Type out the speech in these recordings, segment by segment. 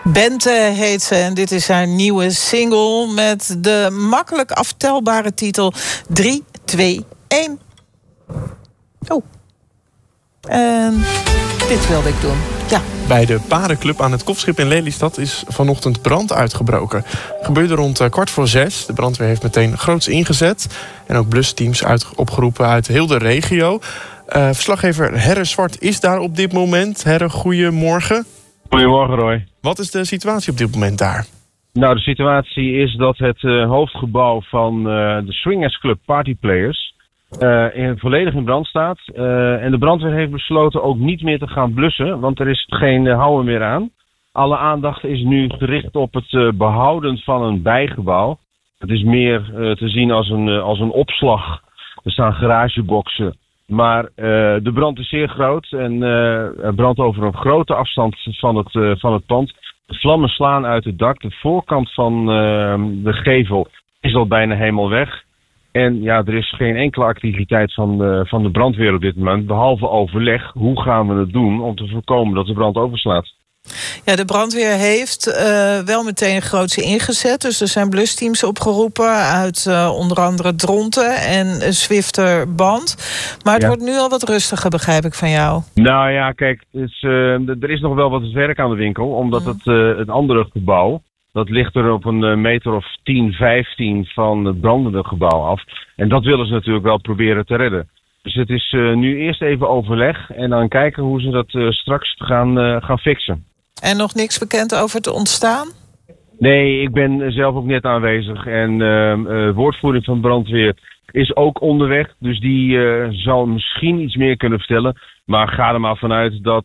Bente heet ze en dit is haar nieuwe single met de makkelijk aftelbare titel 3, 2, 1. Oh. En dit wilde ik doen. Ja. Bij de paardenclub aan het Kofschip in Lelystad is vanochtend brand uitgebroken. Gebeurde rond 5:15. De brandweer heeft meteen groots ingezet. En ook blusteams opgeroepen uit heel de regio. Verslaggever Herre Zwart is daar op dit moment. Herre, goedemorgen. Goedemorgen, Roy. Wat is de situatie op dit moment daar? Nou, de situatie is dat het hoofdgebouw van de Swingers Club Party Players volledig in brand staat. En de brandweer heeft besloten ook niet meer te gaan blussen, want er is geen houden meer aan. Alle aandacht is nu gericht op het behouden van een bijgebouw. Het is meer te zien als een opslag. Er staan garageboxen. Maar de brand is zeer groot en er brandt over een grote afstand van het pand. De vlammen slaan uit het dak. De voorkant van de gevel is al bijna helemaal weg. En ja, er is geen enkele activiteit van de brandweer op dit moment, behalve overleg. Hoe gaan we het doen om te voorkomen dat de brand overslaat? Ja, de brandweer heeft wel meteen groots ingezet. Dus er zijn blusteams opgeroepen uit onder andere Dronten en Zwifterband. Maar het wordt nu al wat rustiger, begrijp ik van jou. Nou ja, kijk, er is nog wel wat werk aan de winkel. Omdat het andere gebouw, dat ligt er op een meter of 10, 15 van het brandende gebouw af. En dat willen ze natuurlijk wel proberen te redden. Dus het is nu eerst even overleg en dan kijken hoe ze dat straks gaan fixen. En nog niks bekend over het ontstaan? Nee, ik ben zelf ook net aanwezig. En woordvoering van brandweer is ook onderweg. Dus die zal misschien iets meer kunnen vertellen. Maar ga er maar vanuit dat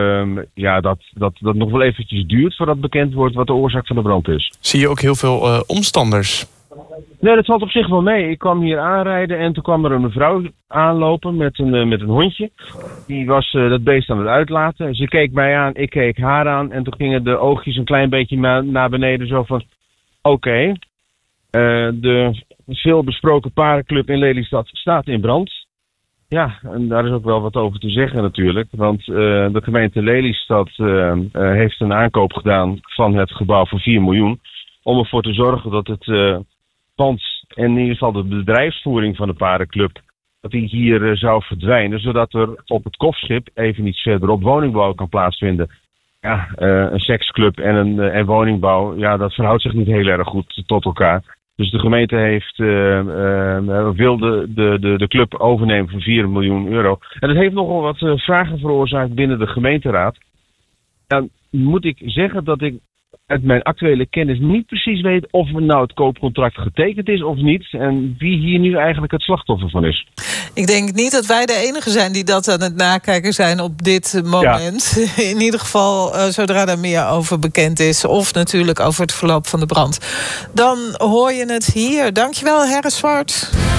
nog wel eventjes duurt voordat bekend wordt wat de oorzaak van de brand is. Zie je ook heel veel omstanders? Nee, dat valt op zich wel mee. Ik kwam hier aanrijden en toen kwam er een mevrouw aanlopen met een hondje. Die was dat beest aan het uitlaten. Ze keek mij aan, ik keek haar aan en toen gingen de oogjes een klein beetje naar beneden. Zo van, oké, de veel besproken paardenclub in Lelystad staat in brand. Ja, en daar is ook wel wat over te zeggen natuurlijk. Want de gemeente Lelystad heeft een aankoop gedaan van het gebouw voor 4 miljoen. Om ervoor te zorgen dat het pand en in ieder geval de bedrijfsvoering van de paardenclub, dat die hier zou verdwijnen, zodat er op het Kofschip even iets verderop woningbouw kan plaatsvinden. Ja, een seksclub en woningbouw, ja, dat verhoudt zich niet heel erg goed tot elkaar. Dus de gemeente wil de club overnemen voor 4 miljoen euro. En dat heeft nogal wat vragen veroorzaakt binnen de gemeenteraad. Dan moet ik zeggen dat ik uit mijn actuele kennis niet precies weet of nou het koopcontract getekend is of niet. En wie hier nu eigenlijk het slachtoffer van is. Ik denk niet dat wij de enige zijn die dat aan het nakijken zijn op dit moment. Ja. In ieder geval, zodra er meer over bekend is. Of natuurlijk over het verloop van de brand. Dan hoor je het hier. Dankjewel, Herre Zwart.